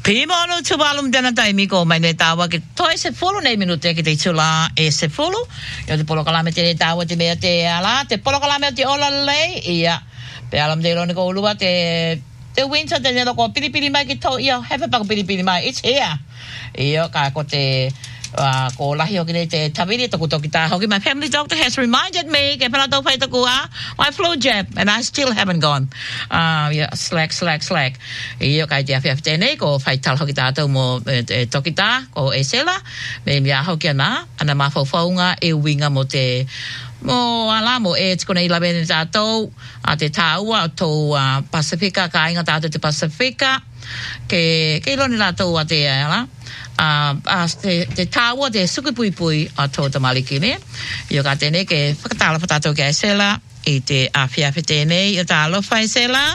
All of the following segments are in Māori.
Pimano tubalum dana taimiko mai ne tawa ke toi se folo nei minute ke te tula e se folo. Yo te polo kalame te tawa te mea te ala, te polo kalame te ola lei, ia. Pe alam te rone ko ulua te winter te nelo ko pilipili mai ki tau, ia, hefe pako pilipili mai, it's here. Ia, ka ko te ko lahi hoki nei te tawiri toku toki tā hoki. My family doctor has reminded me ke pena tau whai taku my flu jab, and I still haven't gone. Yeah, slack. Ia kai te awhiawhi tēnei ko whai tal hoki tātou mo toki tā ko e sela, me mea hoki ana mawhauwhaunga e winga mo te mo ala mo e tiko nei lawe ni tātou a te tāua o tō Pasifika, ka inga tātou te Pasifika ke iloni tātou a te ala te tāua te sukupui a tō tamaliki ne. Io ka tēnei ke whakatala patatou ke sela i te awhiawhi tēnei i tā lowhai sela.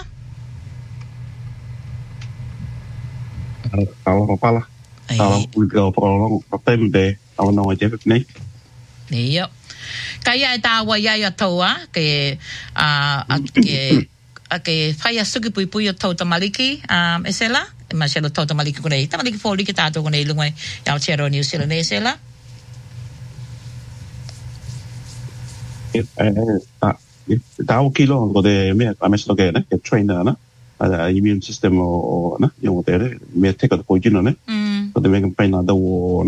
Aloha pala. Aloha pula whakalongo. Papemu te awanonga jefik nei. Ia. Ka ia e tāua iai a tōua ke whai a sukupui a tō tamaliki e sela. Ma selo tau tamaliki konei. Tamaliki fōli ke tātou konei lungai i Aotearoa New Zealand e sela. Tāu kilo ko te mea ameslo ke ne, ke trainer na, immune system o na, yung te mea teka te poikino ne, ko te mea kampaina dau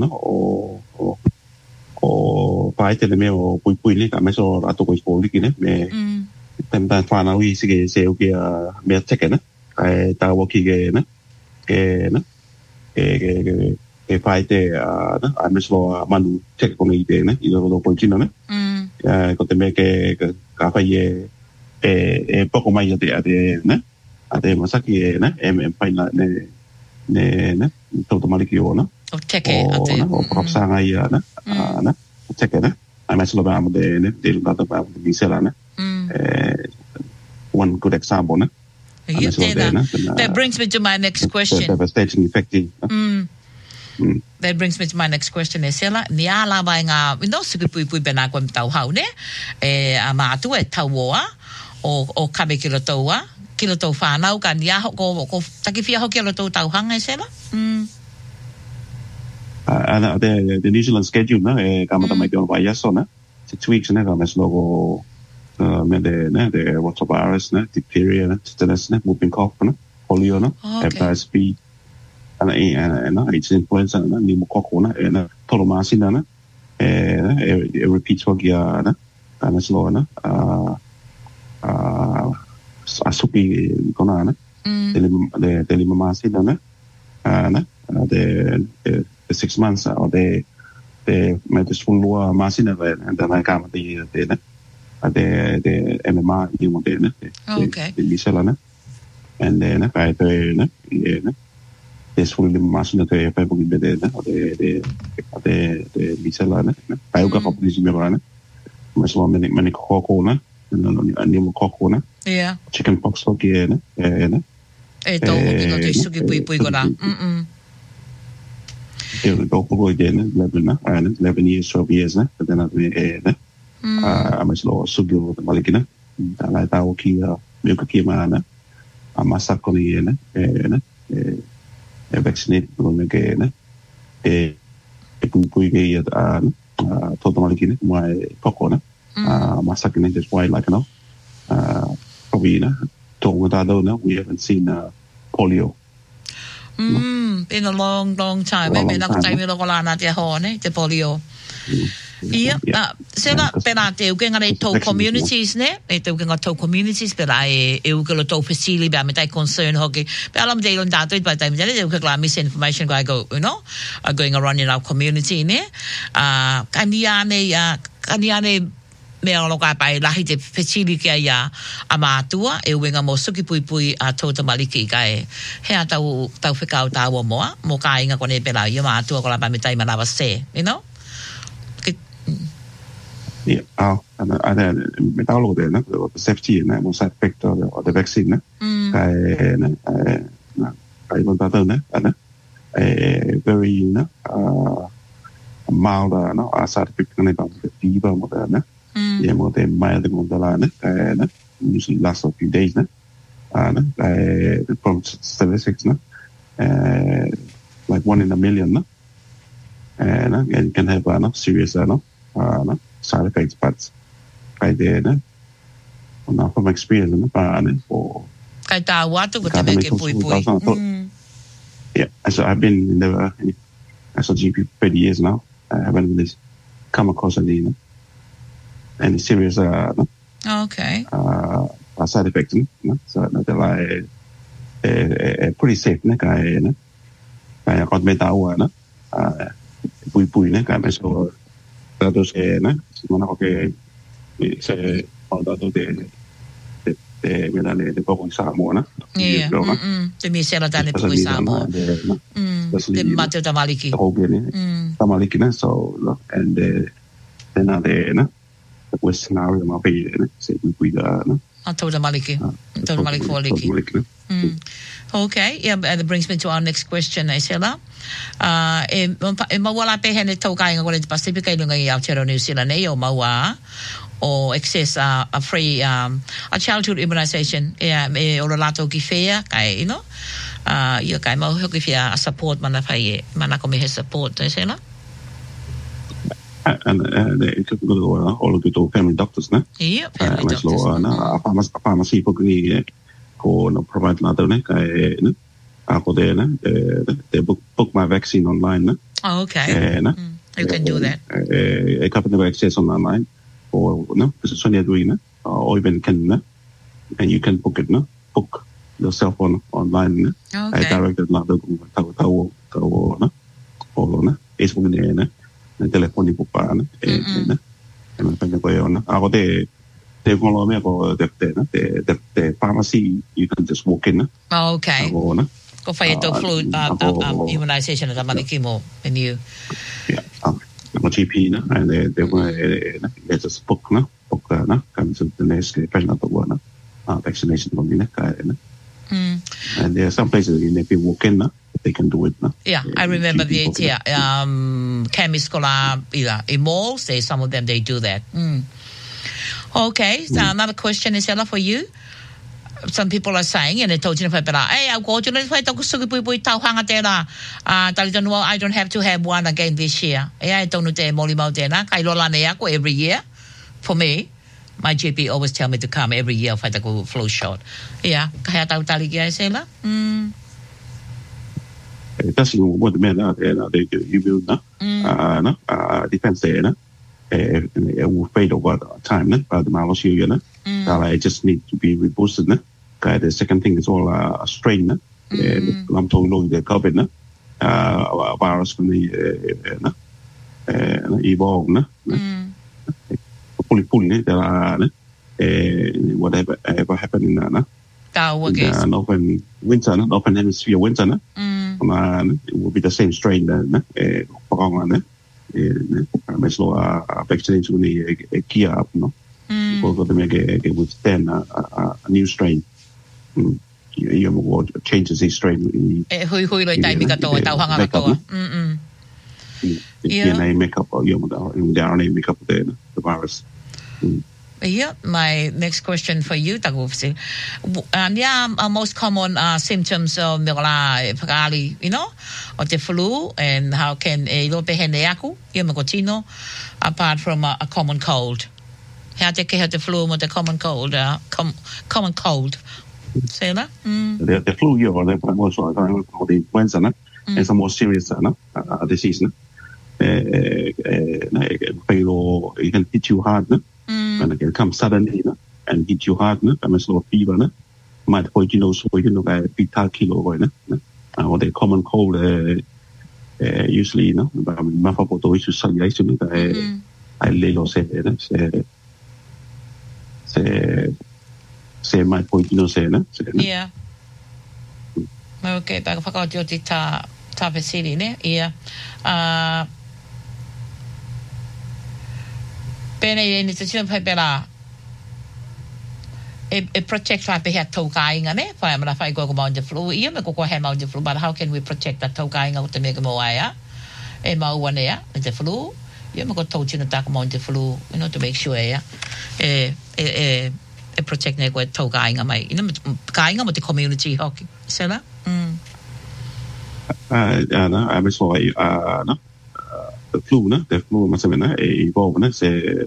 o paite te mea o pui ne, ka ameslo rato ko ispōli ki ne, me temta whanau i sige se uki a mea teka ne, kai tāu ki ke ne, ke paite ameslo manu teka kone i te ne, i lo poikino ne, ko te mea ke ka whai e poko mai a te masaki e paina ne tau tamariki o na. O teke a te. O pakapsanga i a na, o teke ne. Ai mai silo bāma te lukata bāma te nisela ne. One good example ne. That brings me to my next question. Devastating effective. That brings me to my next question. Sela, ni ala vai ngā, no sukupui pena koe tau hau ne, a mātua e tau oa, o kame kilo taua, kilo tau whanau, ka ni aho ko takiwhia hoki alo tau tau hanga e sela? The New Zealand schedule, na, e kamata mai te ono vai aso, na, 6 weeks, na, ka mes logo, me de rotavirus, na, diphtheria, na, tetanus, na, whooping cough, na, polio, na, hepatitis B, ana it's influenza na ni mokoko na na tolo masina na repeats hoki na ana slow na asuki kona na de lima masina na the 6 months or the met the swulua masina and then I come the MMA you want okay the misela na and then I na es fue más una te fue porque de misela ne ai uka pa polisi me bana mas lo meni koko na no ani mo koko na yeah chicken pox hoki ne e to no te suki pui gora e do ko ne lebena ana 11 years 12 years ne then ne mas lo sugi o malikina ala ta oki me ko ki mana amasa ko ne vaccinate con che ne e poi che totalmente ne mai poco ne ma sa che ne just why like no probably ne talk with that though we haven't seen polio been a long time me na ko time lo kola na te ho ne te polio ia sela pera te ukenga nei tau communities ne te ukenga tau communities pera e ukelo tau facility ba me tai concern hoki pera me dei onda to ba tai me te ukela misinformation go going around in our community ne kaniane me alo ka pai lahi te facility ia amatua e wenga mo suki pui a tota maliki kai he tau whekau tāua moa mo ka inga kone pera ia matua ko la ba me tai manawa se yeah ana me tau de na the safety na mo side effect of the vaccine na kai na kai no tata na ana very mild no side effect na the fever mo na yeah mo de mild mo da na kai na usually last a few days na ana kai the statistics na like 1 in a million, and can have serious side effects, but right there, from experience, for yeah, so I've been in the as a GP for 30 years now. I haven't really come across any serious okay side effects. So they're like pretty safe. I got me down. Pui so that was one of the the Pokemon Samoa. Yeah. The Misela Dane Pokemon Samoa. The Mato Tamaliki. Tamaliki, so and then the West scenario might be say we Toda Maliki. Toda Maliki. Okay, yeah, and that brings me to our next question, Isela. Mawala pe hene taukai ngore te Pacifica lunga I Aotearoa New Zealand o mawa or access a free a childhood immunization me o lato ki fea kai ia kai mau hoki fea a support mana fai mana ko me he support Isela. And they could go all of the family doctors, ne? Yeah, family doctors. A pharmacy pokini ko no provide another ne ako they book my vaccine online, ne? Oh, okay. You can do that. A couple of access online or no, this is Sonia doing or even can and you can book it, no? Book yourself online, ne? Okay. I directed another tao no? Facebook ne? Telephone po pa and ako the pharmacy you can just walk in. Okay. Go for your flu immunization at Maliki mo and you. Yeah. GP and they just book comes to the next vaccination and there are some places you can walk in they can do it. Yeah, I remember chemist in malls, some of them they do that. Okay, so another question is for you. Some people are saying, and they told you, hey, I'll go to the I don't have to have one again this year. I don't know every year. For me, my GP always tell me to come every year if I go flu shot. Yeah, kaya tahu say la. That's what the men they will depends there. It will fade over time. But the malus I just need to be reboosted. The second thing is all a strain. I'm talking the COVID virus from the evolve. Fully there are whatever happened in an open winter, open hemisphere winter. It will be the same strain vaccination a gear up, for to make it withstand a new strain. You changes the strain. DNA makeup or the RNA makeup there, the virus. Yeah, my next question for you, Tagufsi. Most common symptoms of of the flu, and how can apart from a common cold? How take care of the flu with the common cold? Common cold. Say that? The flu, or the influenza, is a more serious disease. It can hit you hard. And it can come suddenly and hit you hard, and a slow fever, might point so beta kilo or the common cold usually, but Mafapoto is suggestion I little say my point say yeah. Okay, but I forgot your tapesini, yeah. Pene initiative pela a protect fa pe hat tokai ngane fa mara fa go about the flu ia me ko hem out the flu, but how can we protect that tokai out to make mo aya e ma one ya the flu ia me ko to chino tak mo the flu to make sure ya protect ne ko tokai ngamai kai ngam the community hockey sela I was like the flu must have been evolved. Say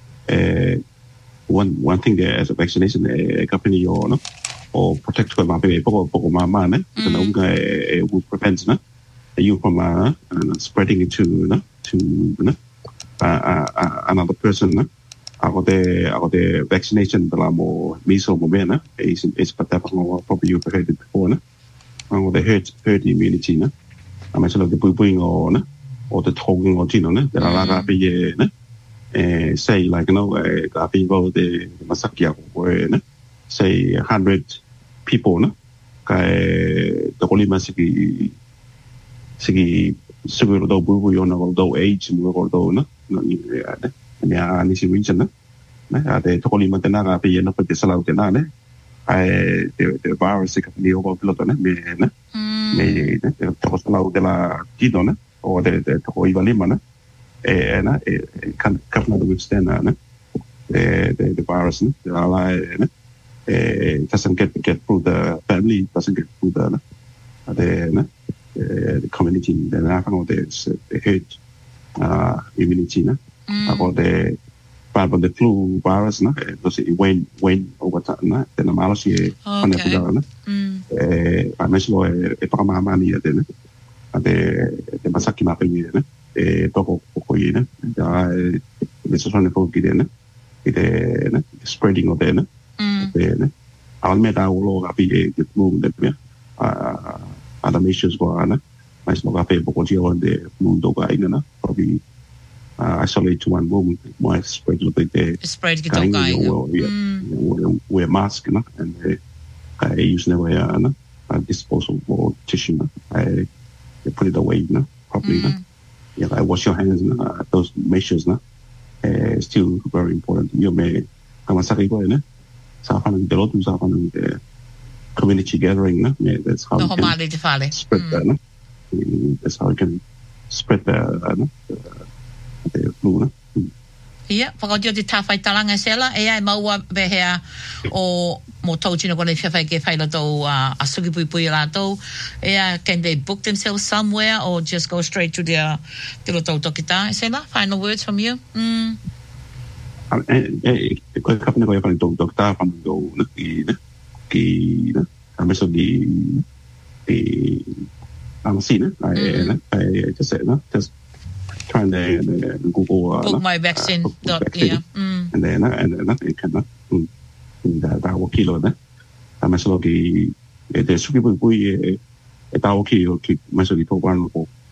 one thing there as a vaccination company or protect for my baby man would prevent you from spreading it to another person. I got the vaccination the more measles moment is probably you heard it before. I got the herd immunity. I'm actually the booing or the talking or there are say like people the Masaki or say 100 people the only masiki seguro do bubu do age do yeah nisi region the only matana pe no pe sala utena the virus que ni over piloto me to sala della gidona o de to ivalima can withstand the virus doesn't get through the family, doesn't get through the community. Then the herd immunity. About the flu virus, it wane over time. Then the malady on the I mentioned a Pamamania then the Masaki Mapin. Toko kokoina it's only for gidena it spreading of then I'll met our law be the moon that other missions were my small paper on the moon doga probably isolate to one room my spread a bit spread wear mask and I use never disposable tissue I put it away properly yeah, I wash your hands. Those measures, still very important. You may come a second way, the community gathering. That's how you can spread that. That's how you can spread the flu. Yeah, whakadio te tāwhai talanga sela, e ai maua behea o mo tau tino kone whiawhai ke whaila tau a suki pui pui la tau. Can they book themselves somewhere or just go straight to their tilo tau tokita? Sela, final words from you? Koe kapina koe whani tau tokita, whani tau ki ameso di amasina. I just said, just trying to Google book my vaccine. And then it can the kilo then I'm also the suki pui e tau ki masoli to one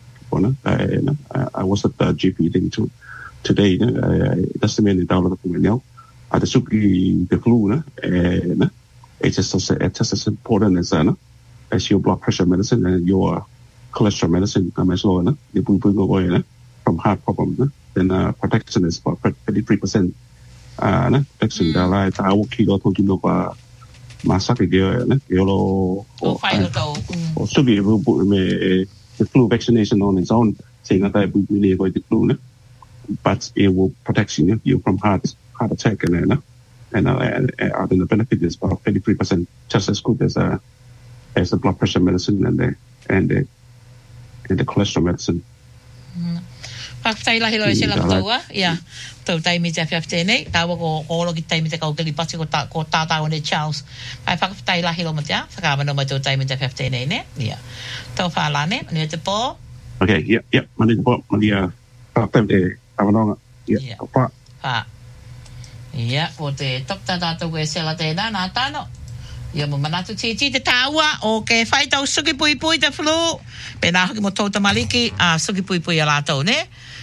I was at the GP thing today that's the main download for me now at the suki the flu it's just as important as your blood pressure medicine and your cholesterol medicine I'm also the pui go from heart problem then protection is about 33%. Protection da lai ta wo ki do to ki no pa masaki de yo lo o so be the flu vaccination on its own saying that I really avoid the flu but it will protect you from heart attack and the benefit is about 33% just as good as the blood pressure medicine and the cholesterol medicine. Whaktai lahi loe sela taua, ia, tau taimi te whiawhite nei, taua ko olo ki taimi te kaukeli pati ko tātau ne Charles. Ai whaktai lahi lo matea, whakawano mai tau taimi te whiawhite nei ne, ia. Tau whaalane, mani te pō. Okay, yeah, mani te pō, mani whaktai te awanonga, ia, wha. Wha. Ia, ko te tokta tātou koe sela tēnā, nā tāno. Ia mo manatu titi te tāua o ke whaitau suki pui pui te flu. Pēnā hoki mo tauta maliki a suki pui pui a lātou, ne?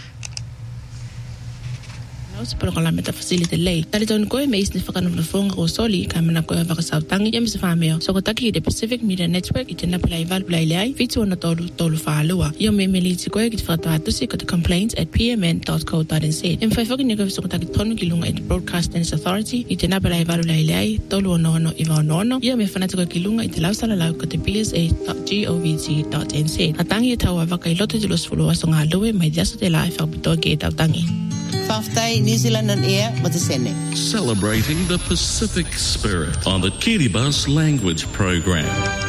Se para la meta facility lei. Tali ton koe me isni whakana whafonga o soli ka mana koe whakasautangi ia misa whameo. So ko taki the Pacific Media Network i te napilai valpilai leai fitu ana tolu whaalua. Ia me meliti koe ki te whakatawatusi ko te complaints@pmn.co.nz. Im whai whakineko so ko taki tonu ki lunga i te Broadcasting Authority i te napilai valpilai leai tolu ono iwa ono. Ia me whanata koe ki lunga i te lausala lau ko te bsa.govt.nz. A tangi e tau a waka I loto te los fulua so ngā lue mai diaso te lai whakapitoa ki e tau tangi. Whaftai New Zealand on Air mo te sene. Celebrating the Pacific spirit on the Kiribati language program.